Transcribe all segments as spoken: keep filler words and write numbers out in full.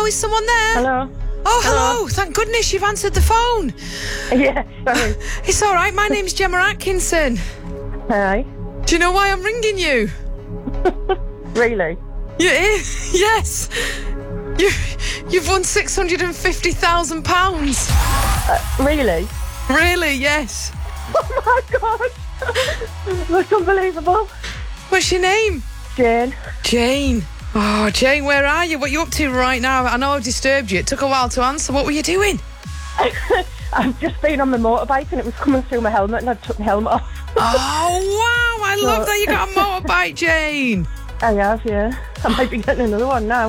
is someone there? Hello. Oh, hello. Hello. Thank goodness you've answered the phone. Yeah, sorry. It's all right. My name's Gemma Atkinson. Hi. Do you know why I'm ringing you? Really? You, yes. You, you've won six hundred fifty thousand pounds. Uh, really? Really, yes. Oh my God. That's unbelievable. What's your name? Jane. Jane. Oh, Jane, where are you? What are you up to right now? I know I've disturbed you. It took a while to answer. What were you doing? I've just been on my motorbike and it was coming through my helmet and I took my helmet off. Oh, wow. I love that you got a motorbike, Jane. I have, yeah. I might be getting another one now.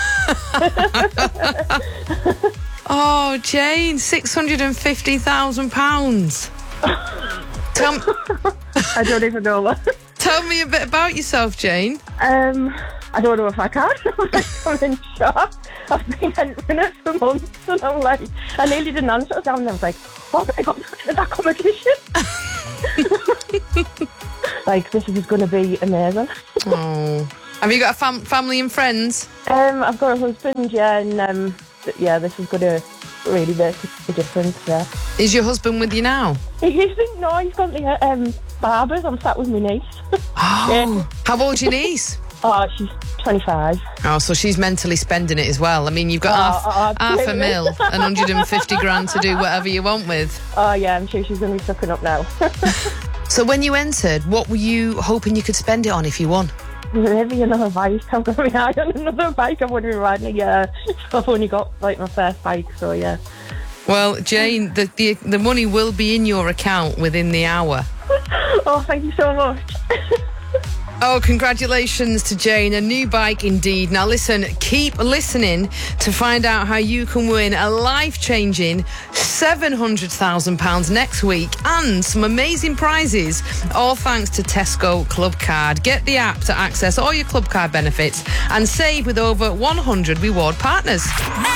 Oh, Jane, six hundred fifty thousand pounds. Tell, I don't even know what. tell me a bit about yourself, Jane. Um, I don't know if I can. I'm in shock. I've been entering it for months and I'm like, I nearly didn't answer it down and I was like, oh my God, that competition. Like, this is going to be amazing. Oh. Have you got a fam- family and friends? Um, I've got a husband, yeah, and um, th- yeah, this is going to really make a difference, yeah. Is your husband with you now? He isn't, no, he's gone to um, Barbers. I'm sat with my niece. Oh. Yeah. How old's your niece? Oh, she's twenty-five. Oh, so she's mentally spending it as well. I mean, you've got Oh, half, oh, half a absolutely. mil and one hundred fifty grand to do whatever you want with. Oh, yeah, I'm sure she's going to be sucking up now. So when you entered, what were you hoping you could spend it on if you won? Maybe another bike. I'm going to be high on another bike. I've only been riding a year. I've only got, like, my first bike, so, yeah. Well, Jane, the, the the money will be in your account within the hour. Oh, thank you so much. Oh, congratulations to Jane. A new bike indeed. Now listen, keep listening to find out how you can win a life-changing seven hundred thousand pounds next week and some amazing prizes, all thanks to Tesco Club Card. Get the app to access all your Club Card benefits and save with over one hundred reward partners.